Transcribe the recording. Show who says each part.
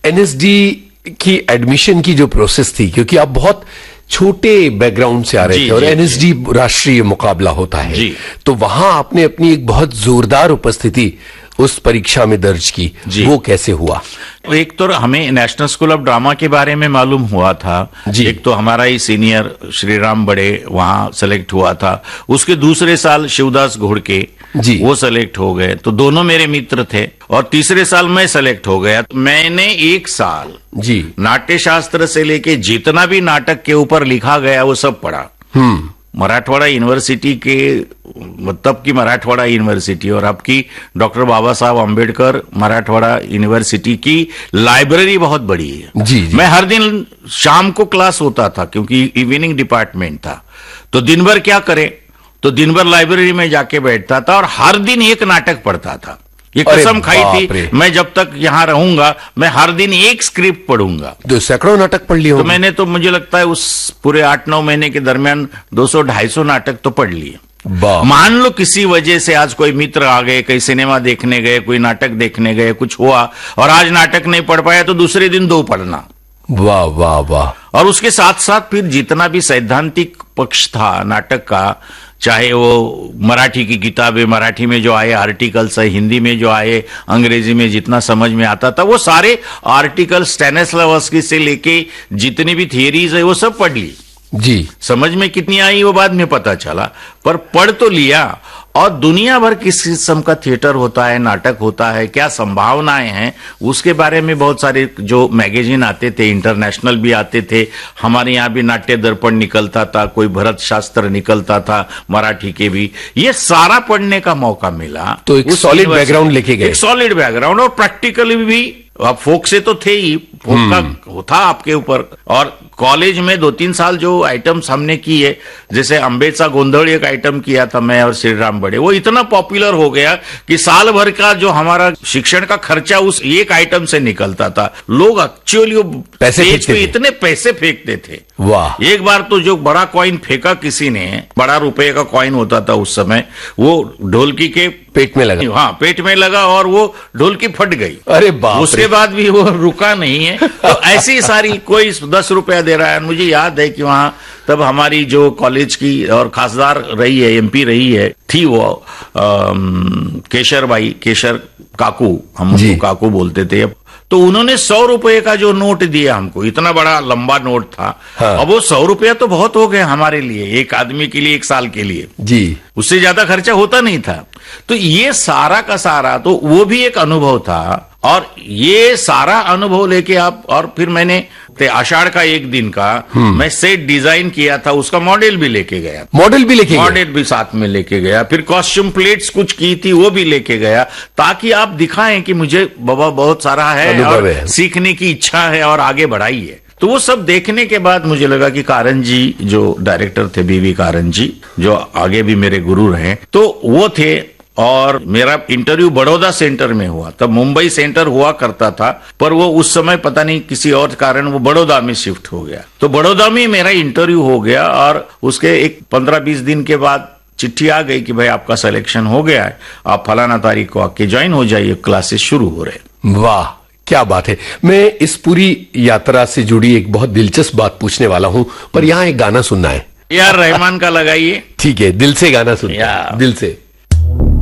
Speaker 1: NSD की admission की जो प्रोसेस थी, क्योंकि आप बहुत छोटे बैकग्राउंड से आ रहे थे और एनएसडी राष्ट्रीय मुकाबला होता है, तो वहां आपने अपनी एक बहुत जोरदार उपस्थिति उस परीक्षा में दर्ज की, वो कैसे हुआ?
Speaker 2: एक तो हमें नेशनल स्कूल ऑफ ड्रामा के बारे में मालूम हुआ था, एक तो हमारा ही सीनियर श्रीराम बड़े वहां सेलेक्ट हुआ था, उसके दूसरे साल शिवदास घोड़के वो सेलेक्ट हो गए, तो दोनों मेरे मित्र थे, और तीसरे साल मैं सेलेक्ट हो गया। मैंने एक साल नाट्य शास्त्र से लेके जितना भी नाटक के ऊपर लिखा गया वो सब पढ़ा। मराठवाड़ा यूनिवर्सिटी के, तब की मराठवाड़ा यूनिवर्सिटी और अब की डॉक्टर बाबा साहब अम्बेडकर मराठवाड़ा यूनिवर्सिटी की लाइब्रेरी बहुत बड़ी है। मैं हर दिन शाम को क्लास होता था क्योंकि इवनिंग डिपार्टमेंट था, तो दिन भर क्या करें, तो दिन भर लाइब्रेरी में जाके बैठता था और हर दिन एक नाटक पढ़ता था। ये कसम खाई थी, मैं जब तक यहाँ रहूंगा मैं हर दिन एक स्क्रिप्ट पढ़ूंगा।
Speaker 1: तो सैकड़ों नाटक पढ़ लिए?
Speaker 2: तो मैंने तो मुझे लगता है उस पूरे 8-9 महीने के दरमियान 200-250 नाटक तो पढ़ लिए। मान लो किसी वजह से आज कोई मित्र आ गए, कहीं सिनेमा देखने गए, कोई नाटक देखने गए, कुछ हुआ और आज नाटक नहीं पढ़ पाया तो दूसरे दिन 2 पढ़ना।
Speaker 1: वाह वाह वाह।
Speaker 2: और उसके साथ साथ फिर जितना भी सैद्धांतिक पक्ष था नाटक का, चाहे वो मराठी की किताबें, मराठी में जो आए आर्टिकल्स है, हिंदी में जो आए, अंग्रेजी में जितना समझ में आता था, वो सारे आर्टिकल स्टैनिस्लावस्की से लेके जितनी भी थियरीज है वो सब पढ़ ली। समझ में कितनी आई वो बाद में पता चला, पर पढ़ तो लिया। और दुनिया भर किस किस्म का थिएटर होता है, नाटक होता है, क्या संभावनाएं हैं, उसके बारे में बहुत सारे जो मैगजीन आते थे, इंटरनेशनल भी आते थे, हमारे यहाँ भी नाट्य दर्पण निकलता था, कोई भरत शास्त्र निकलता था, मराठी के भी, ये सारा पढ़ने का मौका मिला।
Speaker 1: तो एक सॉलिड बैकग्राउंड लेके गए?
Speaker 2: एक सॉलिड बैकग्राउंड, और प्रैक्टिकली भी आप फोक से तो थे ही, फोक का था आपके ऊपर। और कॉलेज में 2-3 साल जो आइटम्स हमने किए, जैसे अंबेचा गोंधड़ एक आइटम किया था मैं और श्रीराम बड़े, वो इतना पॉपुलर हो गया कि साल भर का जो हमारा शिक्षण का खर्चा उस एक आइटम से निकलता था। लोग एक्चुअली इतने पैसे फेंकते थे।
Speaker 1: वाह।
Speaker 2: एक बार तो जो बड़ा कॉइन फेंका किसी ने, बड़ा रुपए का कॉइन होता था उस समय, वो ढोलकी के
Speaker 1: पेट में लगा।
Speaker 2: हाँ, पेट में लगा और वो ढोलकी फट गई।
Speaker 1: अरे बाप।
Speaker 2: उसके बाद भी वो रुका नहीं है। तो ऐसी सारी, कोई 10 रुपया दे रहा है। मुझे याद है कि वहां तब हमारी जो कॉलेज की और खासदार रही है, एमपी रही है, थी वो केशर काकू, हम उसको काकू बोलते थे। तो उन्होंने 100 रुपए का जो नोट दिया हमको, इतना बड़ा लंबा नोट था। अब वो 100 रुपया तो बहुत हो गए हमारे लिए, एक आदमी के लिए, एक साल के लिए। उससे ज्यादा खर्चा होता नहीं था। तो ये सारा का सारा, तो वो भी एक अनुभव था। और ये सारा अनुभव लेके आप, और फिर मैंने आषाढ़ का एक दिन का मैं सेट डिजाइन किया था, उसका मॉडल भी लेके गया।
Speaker 1: मॉडल भी
Speaker 2: साथ में लेके गया। फिर कॉस्ट्यूम प्लेट्स कुछ की थी, वो भी लेके गया, ताकि आप दिखाएं कि मुझे बाबा बहुत सारा है और सीखने की इच्छा है और आगे बढ़ाइए। तो वो सब देखने के बाद मुझे लगा कि कारण जी जो डायरेक्टर थे, बीवी कारण जी, जो आगे भी मेरे गुरु रहे, तो वो थे। और मेरा इंटरव्यू बड़ौदा सेंटर में हुआ, तब मुंबई सेंटर हुआ करता था, पर वो उस समय पता नहीं किसी और कारण वो बड़ौदा में शिफ्ट हो गया। तो बड़ौदा में मेरा इंटरव्यू हो गया और उसके एक 15-20 दिन के बाद चिट्ठी आ गई कि भाई आपका सिलेक्शन हो गया है, आप फलाना तारीख को आके ज्वाइन हो जाइए, क्लासेस शुरू हो रहे।
Speaker 1: वाह, क्या बात है। मैं इस पूरी यात्रा से जुड़ी एक बहुत दिलचस्प बात पूछने वाला हूं, पर यहाँ एक गाना सुनना है।
Speaker 2: यार रहमान का लगाइए।
Speaker 1: ठीक है, दिल से गाना सुनिए, दिल से।